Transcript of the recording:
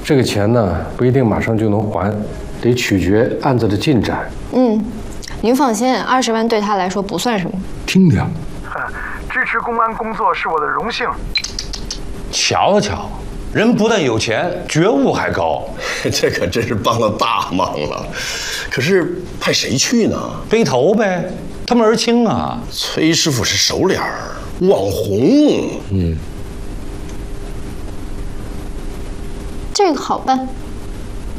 这个钱呢不一定马上就能还，得取决案子的进展。 您放心，20万对他来说不算什么。 听听， 支持公安工作是我的荣幸。 瞧瞧，人不但有钱，觉悟还高。 这可真是帮了大忙了。可是派谁去呢？ 背头呗，他门儿清啊。 崔师傅是熟脸儿，网红。 这个好办。